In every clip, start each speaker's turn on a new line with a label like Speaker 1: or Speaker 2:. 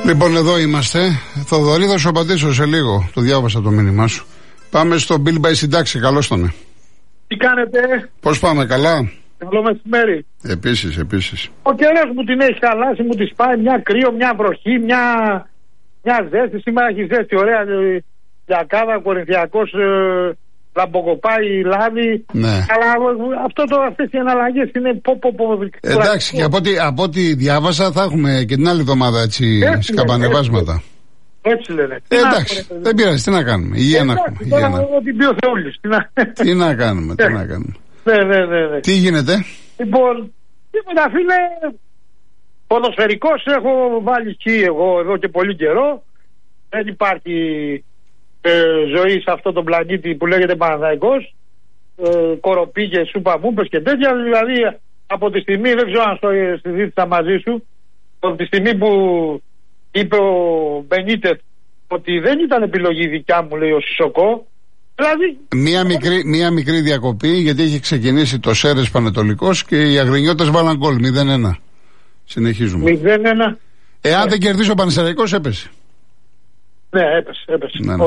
Speaker 1: Λοιπόν, εδώ είμαστε. Θοδωρή, θα σου απαντήσω σε λίγο. Το διάβασα το μήνυμά σου. Πάμε στο Bill Bay συντάξει. Καλώς τον.
Speaker 2: Τι κάνετε?
Speaker 1: Πώς πάμε, καλά?
Speaker 2: Καλό μεσημέρι.
Speaker 1: Επίσης.
Speaker 2: Ο καιρός μου την έχει χαλάσει, μου τη σπάει μια κρύο, μια βροχή, μια ζέστη. Σήμερα έχει ζέστη, ωραία λιακάδα, Κορινθιακός, λαμποκοπάει, λάδι.
Speaker 1: Ναι.
Speaker 2: Αλλά αυτές οι εναλλαγές είναι
Speaker 1: εντάξει, και από ό,τι διάβασα θα έχουμε και την άλλη εβδομάδα έτσι σκαμπανεβάσματα.
Speaker 2: Έτσι λένε.
Speaker 1: Εντάξει, δεν πειράζει, τι να κάνουμε. Υγεία να έχουμε.
Speaker 2: Τώρα ό,τι πει ο Θεούλης.
Speaker 1: Τι να κάνουμε.
Speaker 2: Ναι.
Speaker 1: Τι γίνεται?
Speaker 2: Λοιπόν, τίποτα φίλε, ποδοσφαιρικός έχω βάλει σκι εγώ εδώ και πολύ καιρό. Δεν υπάρχει ζωή σε αυτόν τον πλανήτη που λέγεται Παναθηναϊκός. Κοροπή και σούπα μούπες και τέτοια. Δηλαδή από τη στιγμή, δεν ξέρω αν συζήτησα μαζί σου, από τη στιγμή που είπε ο Μπενίτεθ ότι δεν ήταν επιλογή δικιά μου, λέει ο Σισοκό. Δηλαδή,
Speaker 1: μία μικρή διακοπή, γιατί έχει ξεκινήσει το Σέρες Πανετολικός και οι Αγρινιώτες βάλαν γκολ 0-1. Συνεχίζουμε.
Speaker 2: 0-1.
Speaker 1: Εάν δεν κερδίσει ο Πανσεραϊκός, έπεσε.
Speaker 2: Ναι, έπεσε.
Speaker 1: Ναι.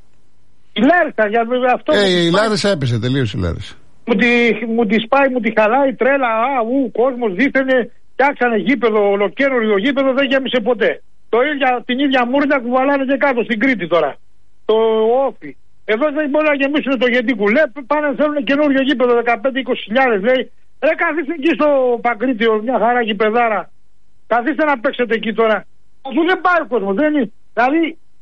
Speaker 2: Η Λάρισα, για αυτό.
Speaker 1: Η Λάρισα έπεσε, τελείωσε η Λάρισα.
Speaker 2: Μου τη σπάει, μου τη χαλάει τρέλα. Κόσμος δίθενε, φτιάξανε γήπεδο, ολοκαίριο γήπεδο, δεν γέμισε ποτέ. Την ίδια μούρλια κουβαλάνε και κάτω στην Κρήτη τώρα. Το Όφι. Εδώ δεν μπορεί να γεμίσουν το Γεντίκουλέ, πάνε θέλουν καινούριο γήπεδο 15-20 λέει. Καθίστε εκεί στο Πακρίτιο, μια χαρά γηπεδάρα. Καθίστε να παίξετε εκεί τώρα. Αφού δεν πάει ο κόσμος, δεν είναι. Δηλαδή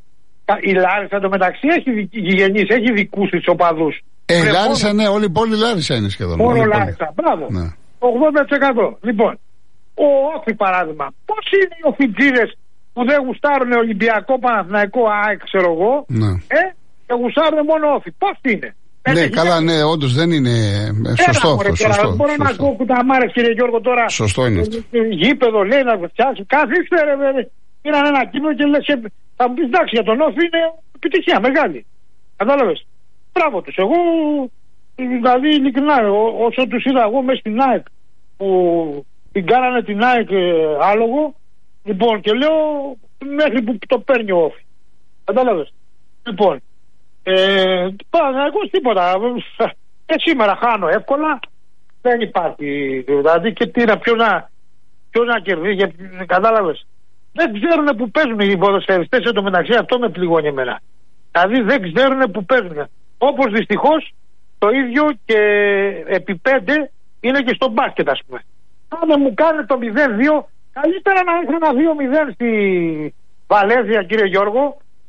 Speaker 2: η Λάρισα το μεταξύ έχει γηγενείς, έχει δικούς της οπαδούς.
Speaker 1: Λάρισα, ναι, όλη η πόλη Λάρισα είναι σχεδόν.
Speaker 2: Μόνο Λάρισα, μπράβο. Ναι. 80%. Λοιπόν, ο Όφι παράδειγμα, πώς είναι οι οφιτζίδες που δεν γουστάρουν Ολυμπιακό, Παναθηναϊκό, ΑΕΚ, ξέρω εγώ,
Speaker 1: ναι.
Speaker 2: Και γουστάρουν μόνο Όφι. Πώς είναι?
Speaker 1: Ναι, καλά, ναι, όντως δεν είναι σωστό αυτό. Σωστό.
Speaker 2: Μπορώ να ακούω κουταμάρες, κύριε Γιώργο, τώρα.
Speaker 1: Σωστό είναι αυτό.
Speaker 2: Γήπεδο λέει να φτιάξει. Καθίστε ρε, πήραν ένα κείμενο και λες, θα μου πεις εντάξει, για τον Όφι είναι επιτυχία μεγάλη. Κατάλαβες? Μπράβο τους. Εγώ, δηλαδή ειλικρινά, όσο τους είδα εγώ μέσα στην ΑΕΚ που την κάνανε την ΑΕΚ άλογο, λοιπόν, και λέω μέχρι που το παίρνει ο Όφι. Κατάλαβες? Λοιπόν, Παναθηναϊκός τίποτα. Σήμερα χάνω εύκολα. Δεν υπάρχει. Δηλαδή και τι να, ποιος να κερδίσει. Κατάλαβες? Δεν ξέρουν που παίζουν οι ποδοσφαιριστές, εντωμεταξύ αυτό με πληγώνει εμένα. Δηλαδή δεν ξέρουν που παίζουν. Όπως δυστυχώς το ίδιο και επί 5 είναι και στο μπάσκετ, ας πούμε. Αν μου κάνει το 0-2, καλύτερα να έχει ένα 2-0 στη Βαλένθια, κύριε Γιώργο,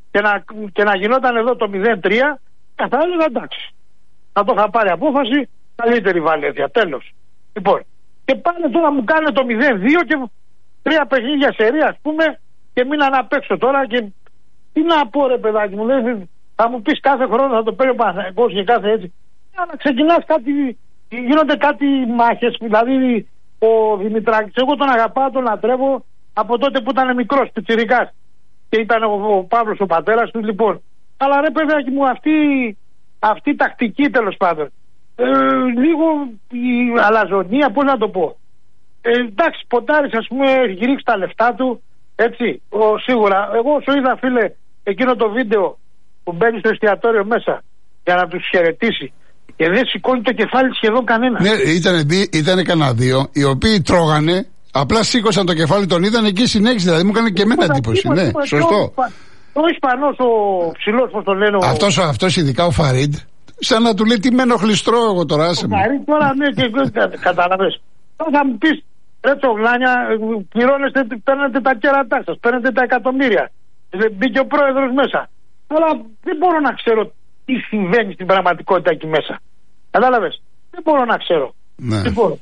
Speaker 2: και να γινόταν εδώ το 0-3, θα έλεγα εντάξει. Θα το είχα πάρει απόφαση, καλύτερη Βαλένθια, τέλος. Λοιπόν, και πάνε τώρα μου κάνει το 0-2 και 3 παιχνίδια σερί, ας πούμε, και μείναν απ' έξω τώρα. Και τι να πω, ρε παιδάκι μου, θα μου πεις κάθε χρόνο θα το παίρνει ο Παναθηναϊκός και κάθε έτσι. Να ξεκινάς κάτι, γίνονται κάτι μάχες. Δηλαδή ο Δημητράκης, εγώ τον αγαπάω, τον λατρεύω από τότε που ήταν μικρός, πιτσιρικάς. Και ήταν ο Παύλος ο πατέρας του, λοιπόν. Αλλά ρε παιδάκι μου, αυτή η τακτική, τέλος πάντων, λίγο η αλαζονία, πώς να το πω. Εντάξει, Ποτάρης, ας πούμε, έχει ρίξει τα λεφτά του, έτσι, σίγουρα. Εγώ όσο είδα, φίλε, εκείνο το βίντεο που μπαίνει στο εστιατόριο μέσα για να τους χαιρετήσει και δεν σηκώνει το κεφάλι σχεδόν κανένα. Ναι,
Speaker 1: ήταν κανένα δύο οι οποίοι τρώγανε. Απλά σήκωσαν το κεφάλι, τον είδαν εκεί, συνέχισε. Δηλαδή μου έκανε και εμένα εντύπωση. Ναι, σωστό.
Speaker 2: Ο Ισπανός, ο ψηλός, πώς τον λένε.
Speaker 1: Αυτός ειδικά ο Φαρίντ, σαν να του λέει τι μένω χλιστρό εγώ τώρα. Ο
Speaker 2: Φαρίντ τώρα, ναι, και κατάλαβες. Τώρα θα μου πεις, ρε τσογλάνια, πληρώνεστε, παίρνετε τα κέρατά σας, παίρνετε τα εκατομμύρια. Μπήκε ο πρόεδρος μέσα. Αλλά δεν μπορώ να ξέρω τι συμβαίνει στην πραγματικότητα εκεί μέσα. Κατάλαβες. Δεν μπορώ να ξέρω.
Speaker 1: Ναι.
Speaker 2: Λοιπόν,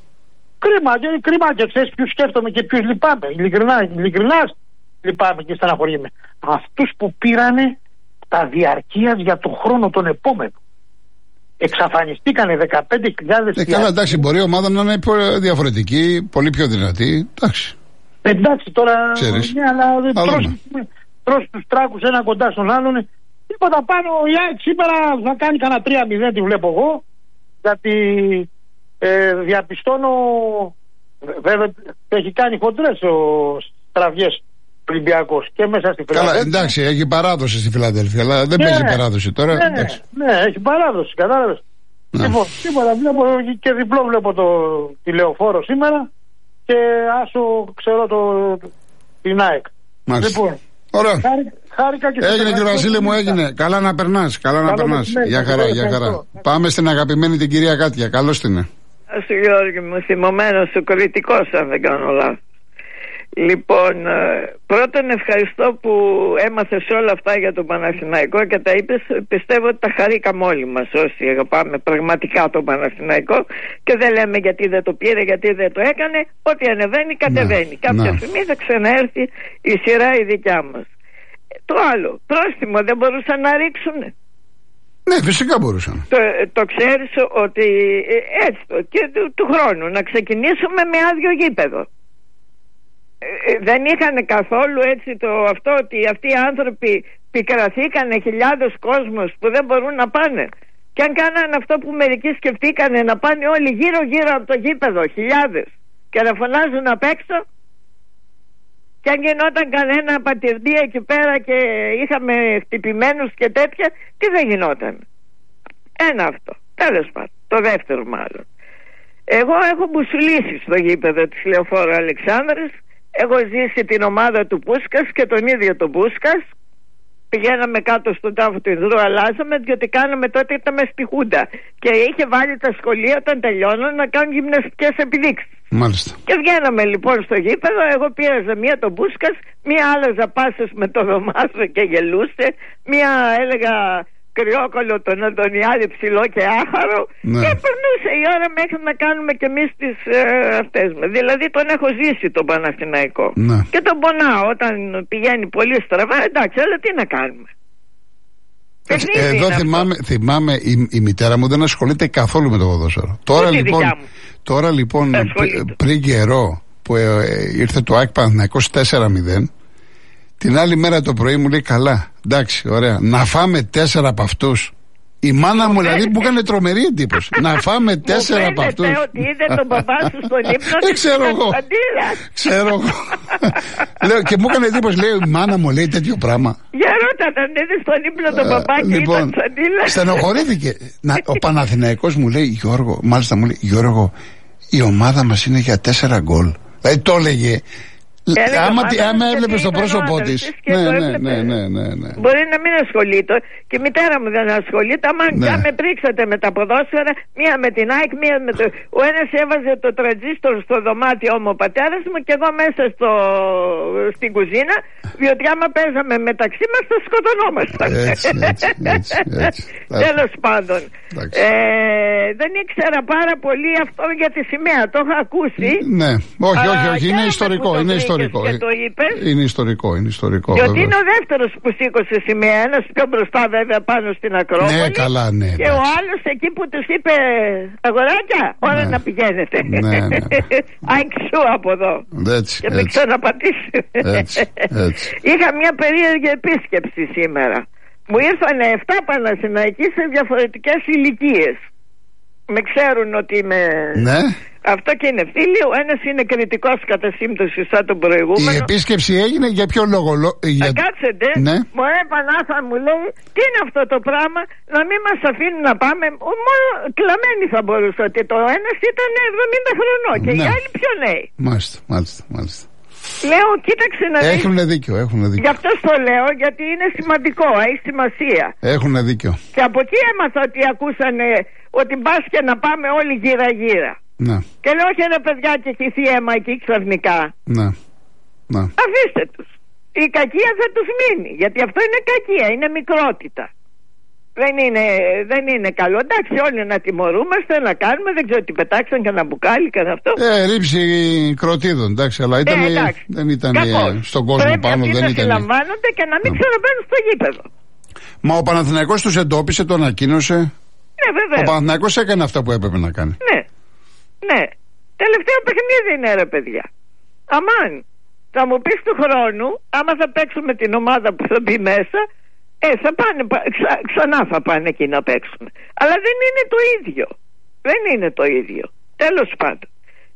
Speaker 2: κρίμα και ξέρεις ποιους σκέφτομαι και ποιους λυπάμαι. Ειλικρινά λυπάμαι και στεναχωριέμαι. Αυτούς που πήρανε τα διαρκείας για τον χρόνο τον επόμενο. Εξαφανιστήκανε 15.000.
Speaker 1: Καλά, εντάξει, μπορεί η ομάδα να είναι διαφορετική, πολύ πιο δυνατή.
Speaker 2: Εντάξει, τώρα.
Speaker 1: Ναι,
Speaker 2: αλλά τρώσει τους τράκους ένα κοντά στον άλλον. Τίποτα πάνω. Η ΑΕΚ σήμερα θα κάνει κανένα 3-0, τη βλέπω εγώ. Γιατί διαπιστώνω. Βέβαια έχει κάνει χοντρές ο Στραβιές Ολυμπιακός και μέσα στη Φιλαδέλφια.
Speaker 1: Καλά, εντάξει, έχει παράδοση στη Φιλαδέλφια, αλλά δεν παίζει παράδοση τώρα.
Speaker 2: Ναι, έχει παράδοση, κατάλαβες. Λοιπόν, σήμερα βλέπω και διπλό βλέπω τη Λεωφόρο σήμερα και άσο ξέρω την ΑΕΚ.
Speaker 1: Λοιπόν, ωραία.
Speaker 2: Χάρηκα και
Speaker 1: έγινε κύριε Βασίλη μου, έγινε. Καλά να περνάς, καλά να περνάς. Για χαρά, για χαρά. Πάμε στην αγαπημένη την κυρία Κάτια, καλώς την.
Speaker 3: Ας Γιώργη μου, θυμωμένος ο κριτικός αν δεν κάνω λάθος. Λοιπόν, πρώτον ευχαριστώ που έμαθες όλα αυτά για τον Παναθηναϊκό και τα είπες. Πιστεύω ότι τα χαρήκαμε όλοι μας όσοι αγαπάμε πραγματικά τον Παναθηναϊκό και δεν λέμε γιατί δεν το πήρε, γιατί δεν το έκανε. Ό,τι ανεβαίνει κατεβαίνει. Κάποια στιγμή θα ξαναέρθει η σειρά η δικιά μας. Το άλλο, πρόστιμο δεν μπορούσαν να ρίξουν.
Speaker 1: Ναι, φυσικά μπορούσαν.
Speaker 3: Το ξέρεις ότι έτσι και του χρόνου να ξεκινήσουμε με άδειο γήπεδο. Δεν είχαν καθόλου έτσι αυτό ότι αυτοί οι άνθρωποι πικραθήκανε χιλιάδες κόσμος που δεν μπορούν να πάνε. Και αν κάνανε αυτό που μερικοί σκεφτήκανε να πάνε όλοι γύρω γύρω από το γήπεδο, χιλιάδες, και να φωνάζουν απ' έξω, και αν γινόταν κανένα πατηρντή εκεί πέρα και είχαμε χτυπημένους και τέτοια, τι δεν γινόταν. Ένα αυτό. Τέλος πάντων. Το δεύτερο μάλλον. Εγώ έχω μπουσουλήσει στο γήπεδο της Λεωφόρου Αλεξάνδρας. Έχω ζήσει την ομάδα του Πούσκας και τον ίδιο τον Πούσκας. Πηγαίναμε κάτω στον τάφο του Ινδρού, αλλάζαμε, διότι κάναμε τότε ήταν στη Χούντα. Και είχε βάλει τα σχολεία όταν τελειώναν να κάνουν γυμναστικές επιδείξεις.
Speaker 1: Μάλιστα.
Speaker 3: Και βγαίναμε λοιπόν στο γήπεδο. Εγώ πήραζα μία τον Πούσκας, μία άλλαζα πάσες με το Δωμάζο και γελούσε, μία έλεγα κρυόκολο τον Αντωνιάδη ψηλό και άχαρο, και περνούσε η ώρα μέχρι να κάνουμε κι εμείς τις αυτές μας. Δηλαδή τον έχω ζήσει τον Παναθηναϊκό. Και τον πονάω όταν πηγαίνει πολύ στραβά, εντάξει, αλλά τι να κάνουμε.
Speaker 1: Εδώ θυμάμαι η μητέρα μου δεν ασχολείται καθόλου με το ποδόσφαιρο. Τώρα λοιπόν πριν καιρό που ήρθε το ΑΕΚ Παναθηναϊκός 4-0, την άλλη μέρα το πρωί μου λέει καλά, εντάξει, ωραία, να φάμε 4 από αυτούς. Η μάνα μου δηλαδή που έκανε τρομερή εντύπωση. Να φάμε 4 από αυτούς.
Speaker 3: Ότι είδε τον παπά σου στον ύπνο.
Speaker 1: Ξέρω εγώ. Ξέρω εγώ. Λέω και μου έκανε εντύπωση, λέει η μάνα μου λέει τέτοιο πράγμα.
Speaker 3: Για ρώτα, τον είδε στον ύπνο τον παπά και ήταν τσαντίλα.
Speaker 1: Στενοχωρήθηκε. Ο Παναθηναϊκός μου λέει Γιώργο, μάλιστα μου λέει Γιώργο, η ομάδα μας είναι για 4 γκολ. Δηλαδή το έλεγε. Άμα έβλεπε το πρόσωπό τη. Ναι.
Speaker 3: Μπορεί να μην ασχολείται. Και η μητέρα μου δεν ασχολείται. Αν με πρίξατε με τα ποδόσφαιρα, μία με την ΑΕΚ, μία με το. Ο ένας έβαζε το τραντζίστορ στο δωμάτιό μου ο πατέρας μου και εγώ μέσα στην κουζίνα. Διότι άμα παίζαμε μεταξύ μας θα σκοτωνόμασταν. Τέλος πάντων. Δεν ήξερα πάρα πολύ αυτό για τη σημαία. Το είχα ακούσει.
Speaker 1: Ναι, όχι, είναι ιστορικό. Είναι ιστορικό.
Speaker 3: Διότι είναι ο δεύτερος που σήκωσε σημαία, ένας πιο μπροστά βέβαια πάνω στην Ακρόπολη.
Speaker 1: Ναι, καλά, ναι.
Speaker 3: Και ο άλλος εκεί που τους είπε αγοράκια, ώρα να πηγαίνετε. Άγξου από εδώ. Και μην ξαναπατήσει. Είχα μια περίεργη επίσκεψη σήμερα. Μου ήρθαν 7 Παναθηναϊκοί σε διαφορετικές ηλικίες. Με ξέρουν ότι είμαι. Ναι. Αυτό και είναι φίλοι. Ο ένας είναι κριτικός κατά σύμπτωση σαν τον προηγούμενο.
Speaker 1: Η επίσκεψη έγινε για ποιο λόγο?
Speaker 3: Κάτσετε. Ναι. Μωρέ Πανάθα μου λέει, τι είναι αυτό το πράγμα, να μην μας αφήνουν να πάμε. Μόνο κλαμμένοι θα μπορούσε. Ότι το ένας ήταν 70 χρονών και οι άλλοι πιο νέοι.
Speaker 1: Μάλιστα.
Speaker 3: Λέω, κοίταξε να δεις.
Speaker 1: Έχουν δίκιο.
Speaker 3: Γι' αυτό το λέω, γιατί είναι σημαντικό, έχει σημασία.
Speaker 1: Έχουν δίκιο.
Speaker 3: Και από εκεί έμαθα ότι ακούσανε ότι μπας και να πάμε όλοι γύρα-γύρα.
Speaker 1: Ναι.
Speaker 3: Και λέω, όχι ρε παιδιά, και χυθεί αίμα εκεί ξαφνικά.
Speaker 1: Ναι.
Speaker 3: Αφήστε τους. Η κακία θα τους μείνει, γιατί αυτό είναι κακία, είναι μικρότητα. Δεν είναι καλό. Εντάξει, όλοι να τιμωρούμαστε, να κάνουμε. Δεν ξέρω τι πετάξαν και ένα μπουκάλι και αυτό.
Speaker 1: Ρήψη κροτίδων, εντάξει, αλλά δεν ήταν στον κόσμο
Speaker 3: πρέπει
Speaker 1: πάνω.
Speaker 3: Δεν να συλλαμβάνονται και να μην ξαναμπαίνουν στο γήπεδο.
Speaker 1: Μα ο Παναθηναϊκός τους εντόπισε, το ανακοίνωσε.
Speaker 3: Ναι, βέβαια.
Speaker 1: Ο Παναθηναϊκός έκανε αυτά που έπρεπε να κάνει.
Speaker 3: Ναι. Τελευταίο παιχνίδι είναι, ρε παιδιά. Αμάν. Θα μου πεις του χρόνου, άμα θα παίξουμε την ομάδα που θα μπει μέσα. Θα πάνε, ξανά θα πάνε εκεί να παίξουν. Αλλά δεν είναι το ίδιο. Τέλος πάντων.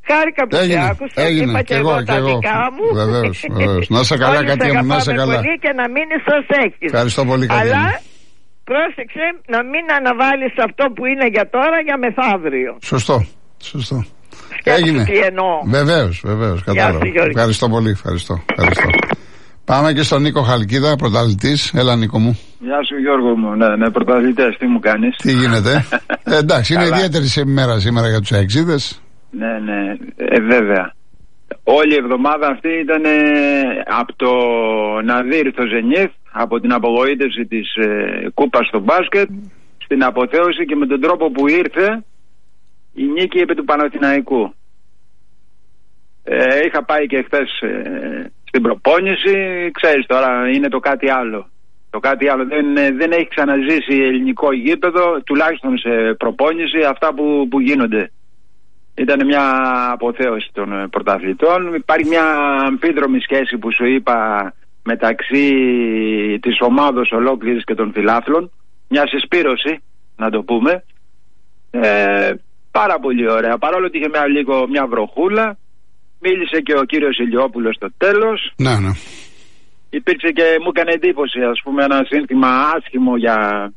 Speaker 3: Χάρηκα που σε άκουσα. Είπα και εγώ τα δικά μου.
Speaker 1: Βεβαίως. Να σε καλά, Κατία μου, να σε καλά.
Speaker 3: Πολύ και να μείνεις ως έχεις.
Speaker 1: Ευχαριστώ πολύ, Κατία.
Speaker 3: Αλλά πρόσεξε να μην αναβάλεις αυτό που είναι για τώρα για μεθαύριο.
Speaker 1: Σωστό. Έγινε. Βεβαίως. Κατάλαβα. Ευχαριστώ πολύ. Ευχαριστώ. Πάμε και στον Νίκο Χαλκίδα, πρωταθλητής. Έλα, Νίκο μου.
Speaker 4: Γεια σου, Γιώργο μου. Ναι, πρωταθλητές, τι μου κάνεις?
Speaker 1: Τι γίνεται? Εντάξει, είναι ιδιαίτερη ημέρα σήμερα για τους αεξίδες.
Speaker 4: Ναι, βέβαια. Όλη η εβδομάδα αυτή ήταν από το Ναδύρ στο Ζενίθ, από την απογοήτευση της κούπας στο μπάσκετ, στην αποθέωση και με τον τρόπο που ήρθε η νίκη επί του Παναθηναϊκού. Είχα πάει και χθες στην προπόνηση, ξέρεις τώρα είναι το κάτι άλλο. Το κάτι άλλο δεν έχει ξαναζήσει ελληνικό γήπεδο, τουλάχιστον σε προπόνηση, αυτά που γίνονται. Ήταν μια αποθέωση των πρωταθλητών. Υπάρχει μια αμφίδρομη σχέση που σου είπα μεταξύ της ομάδος ολόκληρης και των φιλάθλων. Μια συσπήρωση, να το πούμε. Πάρα πολύ ωραία. Παρόλο ότι είχε μια βροχούλα, μίλησε και ο κύριος Ηλιόπουλος στο τέλος.
Speaker 1: Ναι.
Speaker 4: Υπήρξε και μου έκανε εντύπωση, ας πούμε, ένα σύνθημα άσχημο για...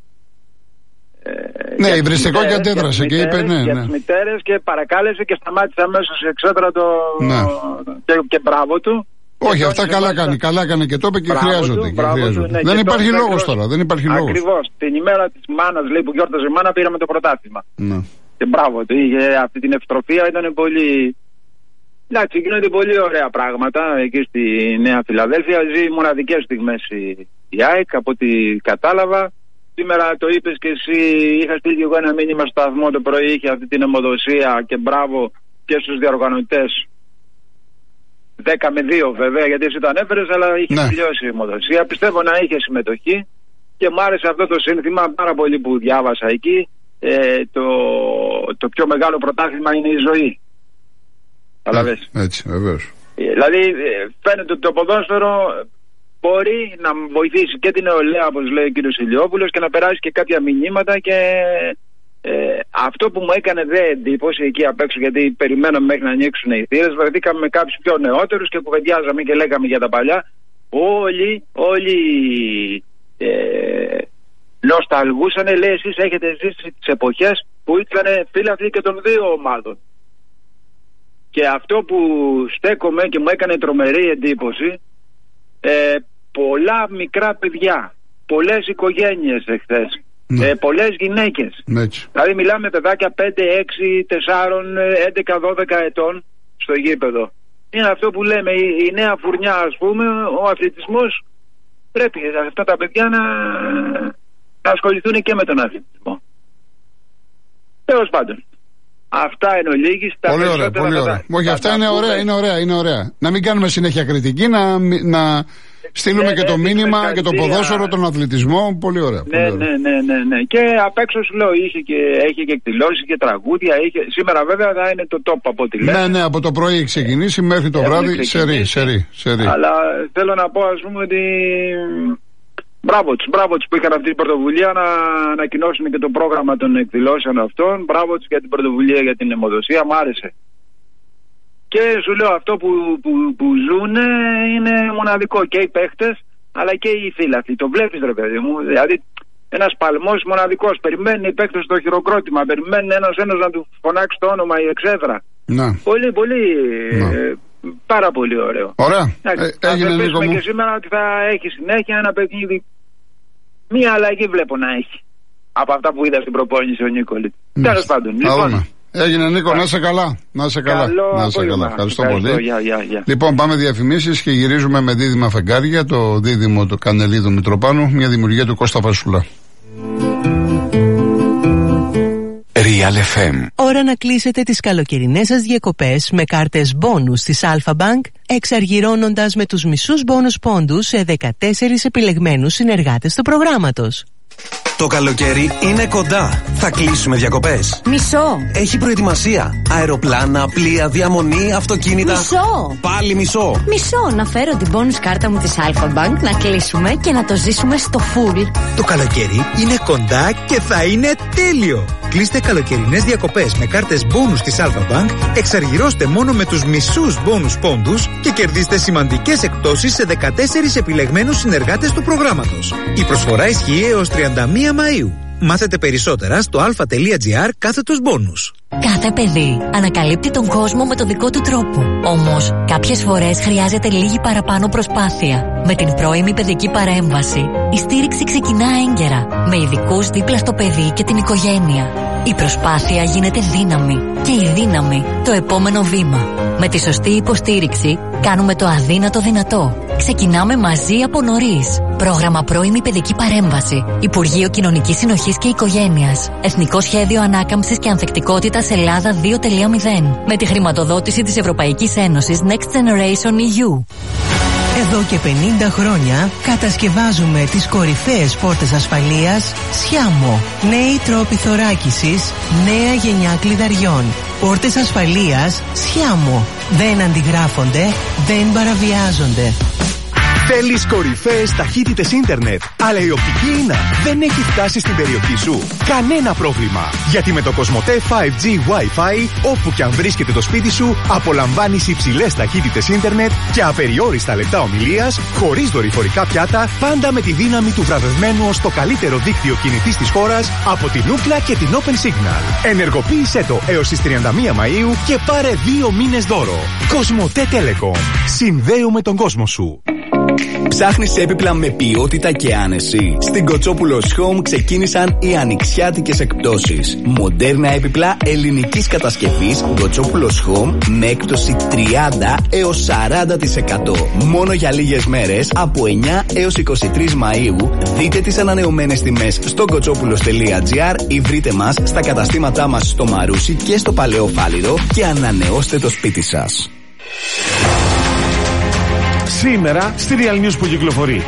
Speaker 1: Ναι, υβριστικό και αντέδρασε και είπε
Speaker 4: για τις μητέρες και παρακάλεσε και σταμάτησε αμέσως εξέδρα το...
Speaker 1: Ναι.
Speaker 4: Και μπράβο του.
Speaker 1: Όχι, αυτά καλά κάνει και το είπε και χρειάζονται.
Speaker 4: Ναι,
Speaker 1: δεν υπάρχει λόγος τώρα, δεν υπάρχει λόγος.
Speaker 4: Ακριβώς, την ημέρα της μάνας, λέει, που γιόρταζε η μάνα, πήραμε το πρωτάθλημα.
Speaker 1: Ναι.
Speaker 4: Και μπράβο του, είχε αυτή την ευστροφία, ήταν πολύ... Εντάξει, γίνονται πολύ ωραία πράγματα εκεί στη Νέα Φιλαδέλφια. Ζει μοναδικές στιγμές η ΑΕΚ, από ό,τι κατάλαβα. Σήμερα το είπες και εσύ, είχα στείλει και εγώ ένα μήνυμα στο σταθμό το πρωί, είχε αυτή την αιμοδοσία και μπράβο και στους διοργανωτές. 10 με 2 βέβαια, γιατί εσύ το ανέφερες, αλλά είχε τελειώσει η αιμοδοσία. Πιστεύω να είχε συμμετοχή και μου άρεσε αυτό το σύνθημα πάρα πολύ που διάβασα εκεί. Το πιο μεγάλο πρωτάθλημα είναι η ζωή.
Speaker 1: Έτσι, βεβαίως.
Speaker 4: Δηλαδή φαίνεται ότι το ποδόσφαιρο μπορεί να βοηθήσει και την νεολαία, όπως λέει ο κύριος Ηλιόπουλος, και να περάσει και κάποια μηνύματα. Και αυτό που μου έκανε εντύπωση εκεί απ' έξω, γιατί περιμέναμε μέχρι να ανοίξουν οι θύρες, βρεθήκαμε με κάποιους πιο νεότερους και κουβεντιάζαμε και λέγαμε για τα παλιά. Όλοι νοσταλγούσαν, λέει, εσείς έχετε ζήσει τις εποχές που ήταν φίλαθλοι και των δύο ομάδων. Και αυτό που στέκομαι και μου έκανε τρομερή εντύπωση, πολλά μικρά παιδιά, πολλές οικογένειες εχθές, πολλές γυναίκες. Δηλαδή μιλάμε παιδάκια 5, 6, 4, 11, 12 ετών στο γήπεδο. Είναι αυτό που λέμε, η νέα φουρνιά, ας πούμε, ο αθλητισμός. Πρέπει αυτά τα παιδιά να ασχοληθούν και με τον αθλητισμό. Τέλος πάντων. Αυτά εν ολίγης.
Speaker 1: Πολύ ωραία, πολύ ωραία. Όχι, αυτά είναι ωραία. Να μην κάνουμε συνέχεια κριτική, να στείλουμε και το μήνυμα και το ποδόσφαιρο, τον αθλητισμό. Πολύ ωραία.
Speaker 4: Ναι. Και απ' έξω σου λέω, έχει και εκδηλώσεις και τραγούδια. Σήμερα βέβαια θα είναι το top από ό,τι λέει.
Speaker 1: Ναι, από το πρωί έχει ξεκινήσει μέχρι το βράδυ. Σερί.
Speaker 4: Αλλά θέλω να πω, ας πούμε, ότι μπράβο τους που είχαν αυτή την πρωτοβουλία να ανακοινώσουν και το πρόγραμμα των εκδηλώσεων αυτών. Μπράβο τους για την πρωτοβουλία για την αιμοδοσία, μου άρεσε. Και σου λέω, αυτό που ζουν είναι μοναδικό, και οι παίχτες αλλά και οι φίλαθλοι. Το βλέπεις, ρε παιδί μου, δηλαδή ένας παλμός μοναδικός. Περιμένει οι παίχτες το χειροκρότημα, περιμένει ένας να του φωνάξει το όνομα, η εξέδρα.
Speaker 1: Να.
Speaker 4: Πολύ πάρα πολύ ωραίο.
Speaker 1: Ωραία.
Speaker 4: Θα ελπίσουμε και σήμερα ότι θα έχει συνέχεια ένα παιχνίδι. Μία αλλαγή βλέπω να έχει από αυτά που είδα στην προπόνηση ο Νίκολη. Τέλος πάντων. Λοιπόν,
Speaker 1: έγινε, Νίκο, να είσαι καλά. Να είσαι καλά. Ευχαριστώ πολύ. Λοιπόν, πάμε διαφημίσεις και γυρίζουμε με δίδυμα φεγγάρια. Το δίδυμο του Κανελίδου Μητροπάνου, μια δημιουργία του Κώστα Φασουλά.
Speaker 5: Real FM.
Speaker 6: Ώρα να κλείσετε τις καλοκαιρινές σας διακοπές με κάρτες μπόνους της Alpha Bank, εξαργυρώνοντας με τους μισούς μπόνους πόντους σε 14 επιλεγμένους συνεργάτες του προγράμματος.
Speaker 5: Το καλοκαίρι είναι κοντά. Θα κλείσουμε διακοπές.
Speaker 7: Μισό.
Speaker 5: Έχει προετοιμασία. Αεροπλάνα, πλοία, διαμονή, αυτοκίνητα.
Speaker 7: Μισό.
Speaker 5: Πάλι μισό.
Speaker 7: Μισό. Να φέρω την bonus κάρτα μου της Alpha Bank, να κλείσουμε και να το ζήσουμε στο full.
Speaker 8: Το καλοκαίρι είναι κοντά και θα είναι τέλειο. Κλείστε καλοκαιρινές διακοπές με κάρτες μπόνους της Alpha Bank, εξαργυρώστε μόνο με τους μισούς μπόνους πόντους και κερδίστε σημαντικές εκπτώσεις σε 14 επιλεγμένους συνεργάτες του προγράμματος. Η προσφορά ισχύει έως 31 Μαΐου. Μάθετε περισσότερα στο alpha.gr/bonus.
Speaker 7: Κάθε παιδί ανακαλύπτει τον κόσμο με το δικό του τρόπο. Όμως, κάποιες φορές χρειάζεται λίγη παραπάνω προσπάθεια. Με την πρώιμη παιδική παρέμβαση, η στήριξη ξεκινά έγκαιρα, με ειδικούς δίπλα στο παιδί και την οικογένεια. Η προσπάθεια γίνεται δύναμη και η δύναμη το επόμενο βήμα. Με τη σωστή υποστήριξη, κάνουμε το αδύνατο δυνατό. Ξεκινάμε μαζί από νωρίς. Πρόγραμμα πρώιμη παιδική παρέμβαση. Υπουργείο Κοινωνικής Συνοχής και Οικογένειας. Εθνικό Σχέδιο Ανάκαμψης και Ανθεκτικότητας Ελλάδα 2.0. Με τη χρηματοδότηση της Ευρωπαϊκής Ένωσης Next Generation EU.
Speaker 6: Εδώ και 50 χρόνια κατασκευάζουμε τις κορυφαίες πόρτες ασφαλείας Sciamo. Νέοι τρόποι θωράκισης, νέα γενιά κλειδαριών. Πόρτες ασφαλείας Sciamo. Δεν αντιγράφονται, δεν παραβιάζονται.
Speaker 9: Θέλεις κορυφαίες ταχύτητες ίντερνετ, αλλά η οπτική ίνα δεν έχει φτάσει στην περιοχή σου? Κανένα πρόβλημα. Γιατί με το Κοσμοτέ 5G Wi-Fi, όπου και αν βρίσκεται το σπίτι σου, απολαμβάνεις υψηλές ταχύτητες ίντερνετ και απεριόριστα λεπτά ομιλίας, χωρίς δορυφορικά πιάτα, πάντα με τη δύναμη του βραβευμένου ως το καλύτερο δίκτυο κινητής της χώρας από την Ookla και την Open Signal. Ενεργοποίησέ το έως τις 31 Μαΐου και πάρε 2 μήνες δώρο. Κοσμοτέ Telecom. Συνδέουμε τον κόσμο σου.
Speaker 10: Ψάχνεις έπιπλα με ποιότητα και άνεση? Στην Κοτσόπουλος Home ξεκίνησαν οι ανοιξιάτικες εκπτώσεις. Μοντέρνα έπιπλα ελληνικής κατασκευής Κοτσόπουλος Home με έκπτωση 30 έως 40%. Μόνο για λίγες μέρες από 9 έως 23 Μαΐου. Δείτε τις ανανεωμένες τιμές στο kotsopulos.gr ή βρείτε μας στα καταστήματά μας στο Μαρούσι και στο Παλαιό Φάληρο και ανανεώστε το σπίτι σας.
Speaker 11: Σήμερα στη Real News που κυκλοφορεί.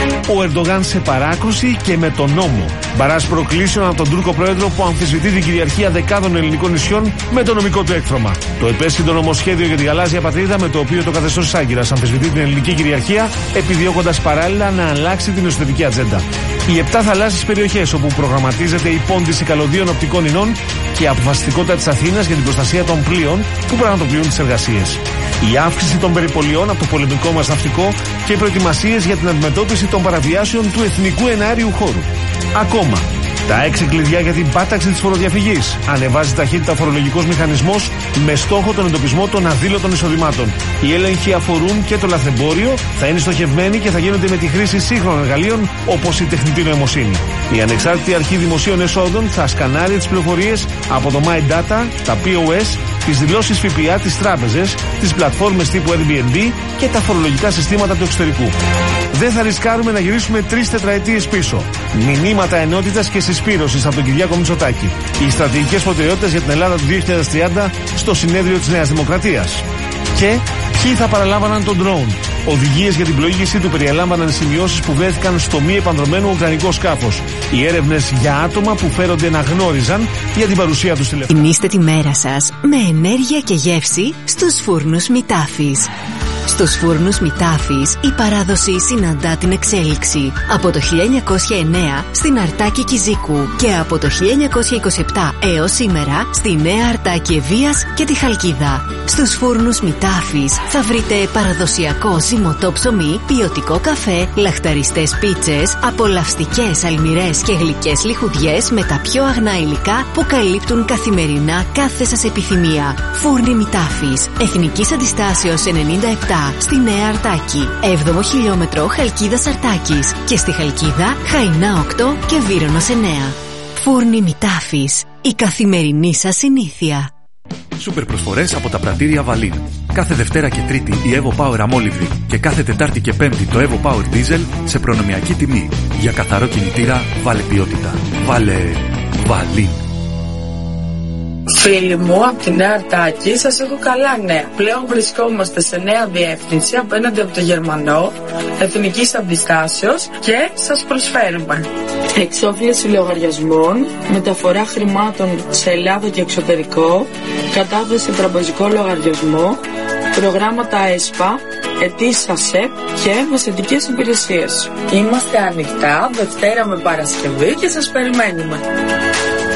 Speaker 11: Ο Ερντογάν σε παράκρουση και με τον νόμο. Μπαράς προκλήσεων από τον Τούρκο πρόεδρο που αμφισβητεί την κυριαρχία δεκάδων ελληνικών νησιών με το νομικό του έκτρωμα. Το επέσχυντο νομοσχέδιο για τη γαλάζια πατρίδα, με το οποίο το καθεστώς της Άγκυρας αμφισβητεί την ελληνική κυριαρχία, επιδιώκοντας παράλληλα να αλλάξει την εσωτερική ατζέντα. Οι 7 θαλάσσιες περιοχές όπου προγραμματίζεται η πόντιση καλωδίων οπτικών ινών και η αποφασιστικότητα της Αθήνας για την προστασία των πλοίων που πραγματοποιούν τις εργασίες. Η αύξηση των περιπολιών από το πολεμικό μας ναυτικό και οι προετοιμασίες για την αντιμετώπιση των παραβιάσεων του εθνικού εναέριου χώρου. Ακόμα, τα 6 κλειδιά για την πάταξη της φοροδιαφυγής. Ανεβάζει ταχύτητα ο φορολογικός μηχανισμός με στόχο τον εντοπισμό των αδήλωτων εισοδημάτων. Οι έλεγχοι αφορούν και το λαθρεμπόριο, θα είναι στοχευμένοι και θα γίνονται με τη χρήση σύγχρονων εργαλείων όπως η τεχνητή νοημοσύνη. Η Ανεξάρτητη Αρχή Δημοσίων Εσόδων θα σκανάρει τις πληροφορίες από το My Data, τα POS, τις δηλώσεις ΦΠΑ, τις τράπεζες, τις πλατφόρμες τύπου Airbnb και τα φορολογικά συστήματα του εξωτερικού. Δεν θα ρισκάρουμε να γυρίσουμε 3 τετραετίες πίσω. Μηνύματα ενότητας και συσπήρωσης από τον Κυριάκο Μητσοτάκη. Οι στρατηγικές προτεραιότητες για την Ελλάδα του 2030 στο συνέδριο της Νέας Δημοκρατίας. Και ποιοι θα παραλάμβαναν τον drone. Οδηγίες για την πλοήγησή του περιέλαμβαναν σημειώσεις που βρέθηκαν στο μη επανδρωμένο ουκρανικό σκάφος. Οι έρευνες για άτομα που φέρονται να γνώριζαν για την παρουσία τους τηλεφώνου.
Speaker 12: Τιμήστε τη μέρα σας με ενέργεια και γεύση στους φούρνους Μητάφης. Στους φούρνους Μητάφης η παράδοση συναντά την εξέλιξη. Από το 1909 στην Αρτάκη Κιζίκου και από το 1927 έως σήμερα στη Νέα Αρτάκη Ευβοίας και τη Χαλκίδα. Στους φούρνους Μητάφης θα βρείτε παραδοσιακό ζυμωτό ψωμί, ποιοτικό καφέ, λαχταριστές πίτσες, απολαυστικές αλμυρές και γλυκές λιχουδιές με τα πιο αγνά υλικά που καλύπτουν καθημερινά κάθε σας επιθυμία. Φούρνοι Μητάφης, Εθνικής Αντιστάσεως 97 στη Νέα Αρτάκη, 7ο χιλιόμετρο Χαλκίδας Αρτάκης και στη Χαλκίδα Χαϊνά 8 και Βύρονος 9. Φούρνοι Μητάφης, η καθημερινή σας συνήθεια.
Speaker 13: Σούπερ προσφορές από τα πρατήρια Βαλίν. Κάθε Δευτέρα και Τρίτη η Evo Power αμόλυβδη και κάθε Τετάρτη και Πέμπτη το Evo Power Diesel σε προνομιακή τιμή. Για καθαρό κινητήρα βάλε ποιότητα. Βάλε Βαλίν.
Speaker 14: Φίλοι μου από τη Νέα Αρτάκη, σας έχω καλά νέα. Πλέον βρισκόμαστε σε νέα διεύθυνση απέναντι από το Γερμανό, Εθνικής Αντιστάσεως και σας προσφέρουμε εξόφληση λογαριασμών, μεταφορά χρημάτων σε Ελλάδα και εξωτερικό, κατάθεση τραπεζικό λογαριασμό, προγράμματα ΕΣΠΑ, αιτήσεις ΑΣΕΠ και μεσαιτικές υπηρεσίες. Είμαστε ανοιχτά Δευτέρα με Παρασκευή και σας περιμένουμε.